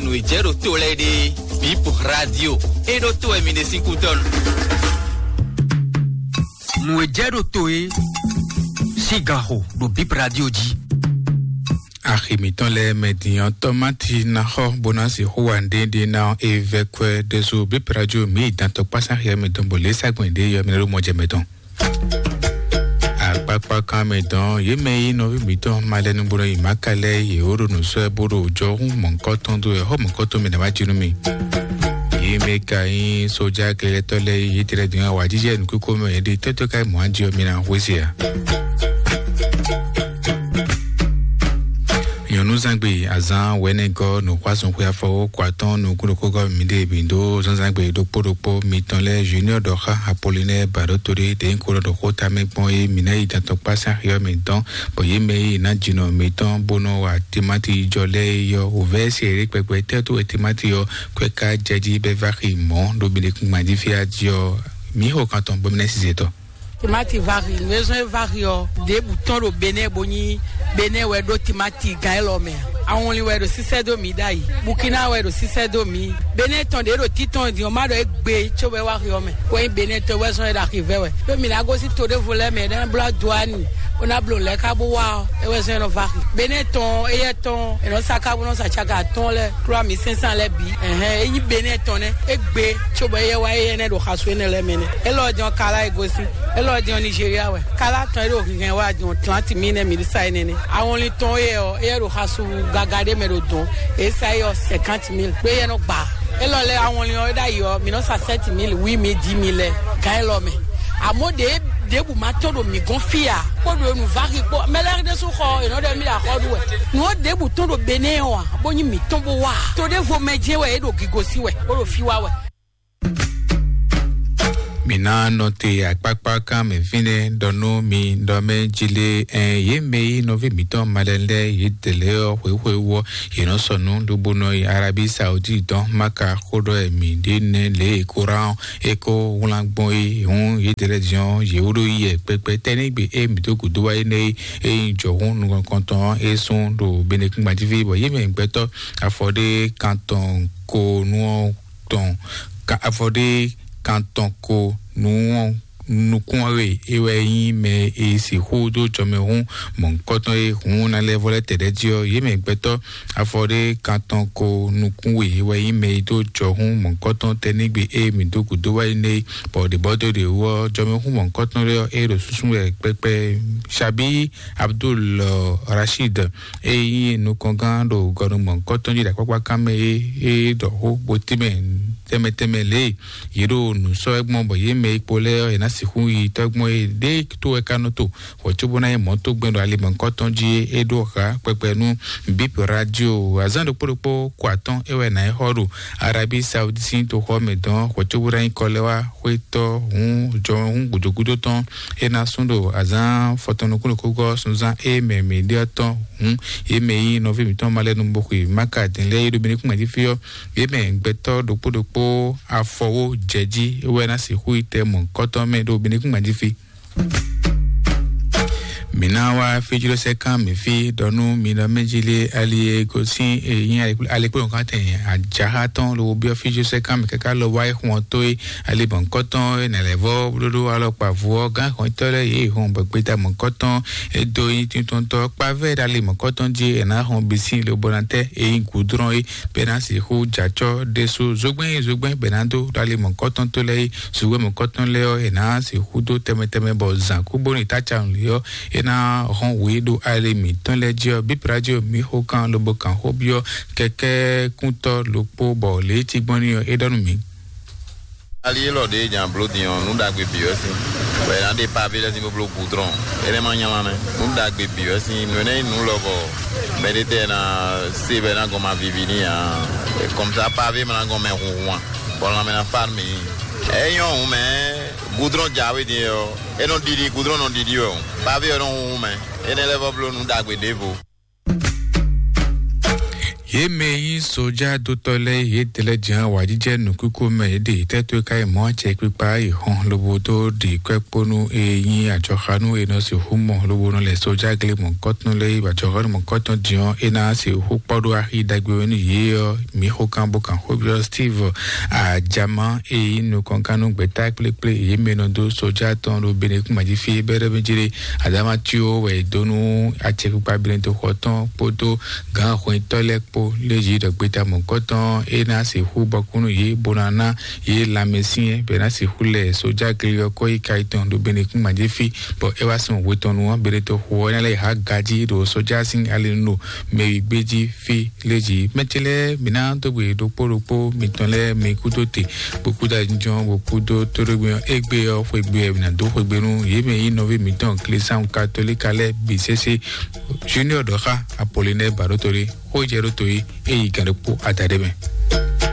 no ejero to lady Bip Radio e do to e mine 5 ton no ejero to e sigaho do Bip Radio di Achimiton le median tomati na ho bonasi huande de na evekwe de so Bip Radio mi dan to pasa here me don bole sagbende yo mi ro moje medon Papa Camedon, ye me no miton malenu boro imakale ye oro no so boro jo hun monkoton do e ho monkoton me na wajinu mi. Ye me kai soja kele tole ye tire dinga wajije nkuko me de toto kai mo anji o mi na hwesia. Yonu zangbe azan wenego no kwason kwa fo kwaton no kuloko mi de bindo zangbe do podopo miton le junior doha Apollinaire Barotori de nkolo do kota mekpon e mina idato pasa yo miton boye me na jino miton bono wa timati jole yo ovesi ere pepe teto timati yo kweka jeji bevari mo do bile kumadifia dio mi ho kanton bomne sizeto Timati vari, maison vario, des boutons au Bénin boni, Bénin ouais do timati gaelome. Aonli ouais do 6 domi dai. Burkina ouais do 6 domi. Bénin ton de do titon di o ma do egbe chobe wario me. Ko Bénin to ouais son d'arriver ouais. Le minago si to de voler mais dans bla douane. On a blon le kabo wa e ouais son vari. Bénin ton e ton e no saka no sa chaka ton le 3500 le bi. E yi Bénin ton egbe chobe ye wa ye ne do khaswe ne le mene. E lo jon kala e gosi. Di Nigeria we kala ton ro kin wa di 30,000 mi sai nene awon li ton e ro hasu gagade me do don e sai yo 50,000 pe ye no gba e lo le awon li o da yo mi no sa 7,000 oui mi 10,000 kan lo me amode debu matodo mi gonfia ko do nu vari ko meler de so kho e no de mi la kho do we no debu ton do Benin wa bonyi mi tombo wa to de vo meje we e do gigosi we o do fi wa we Mina note akpakpaka me vine dono mi dome jile ye me no vi miton malende ye deleo wewewo ye no sonu dubuno Arabie Saoudite don maka kodo e mi dine le Coran eko ulangbon e hun ye television ye oro ye pepe tenigbe e mi to kuduwa ne e johun nu konton e sun do benekun majivi bo ye me gbeto afode canton ko nu ton ka afode canton ko nous conwe ewe yin me e si hodo jomehun mon koton e hun na level teredio ye me gbeto afore kanton ko nu kunwe ewe yin me do johun mon koton tenigbe e mi do kudo wa ne po de bodo de wo jomehun mon koton re e ro susun e pepe Shabi Abdul Rashid e yin nu kongan do gorun mon koton ji da papa kame e do ho botimen temetemele yero nu so egbon boye me ipole na sihu yi togbon e de to e kanoto o chubona e moto gbendo ale mon kotonji edo ka pepenu Bip Radio azando poropo kwaton ewe na e horu Arabie Saoudite to ho medon o chubura in kolewa huito hun jo hun gujogudo ton e na sundo azan fotono kulo sunza e me media ton e me no vi miton male no mboku maka den le do biniku madifio e me gbeto do podopo afowo jeji we na si huite mon koton me do biniku madifi Minawa fijilo sekan mi fi donu mina mejile ali gosin e yin ale pe nkan ten ajahaton lo bi fijilo sekan mi kaka lo wa ihun to ale bon koton na levo dodo alopa vo gan kan tole ye hon be ta mon koton e do yin tinton to pa ve dale mon koton je na hon bisin le bonante e yin goudron e penasi hu jacho deso zogben benando dale mon koton tole suwe mon koton le o e na si hudo temeteme bo zan ku boni tacha le na ron wedo ale mi ton le dio Bip Radio mi ho kan lobo kan hobio keke kunto lopo bo le ti gboni e donu mi ali lo de jan blodi on nu dagbe bi o si we na de pavé le si mo blo goudron ele ma nyama ne nu dagbe bi o si no ne nu lobo me de na se be na go ma vivini a comme ça pavé ma go me rouan bon la me na farmi e yon me goudron jawe di yo e non didi goudron non didi yo pavé non me e ne levo blo nu dagbe devo ye me soja do tole ye tele jan wajije nukuko me de teto kai mo che pipa i hon lobodo di kweponu yin ajokhanu eno se humo lobono le soja gle mon kotno le ba jokhanu mon kotno dion ena se hukpodo ahi dagwe ni ye mi hokambo kan hobio Steve a jama e no konkanu gbeta ple ye me no do soja ton lo bene ku majifi bere benjire adama tio we donu a che pipa bene to koton poto gan ho tole po leji de gbeta mon koton ena se hubakunu ye bonana ye la mesin bena se hule soja gle ko ikaiton do bene ku majifi bo e wason wetonu bere to ho na le ha gaji do soja sin alinu me gbeji fi leji metele mina to gbe do poropo mitonle me kutote beaucoup d'argent beaucoup de torobien egbe o fegbe na do fegbenu yeme inove miton clesan catholique ale bcc junior doha apollinaire barotori o jerotoi e igarepo atadebe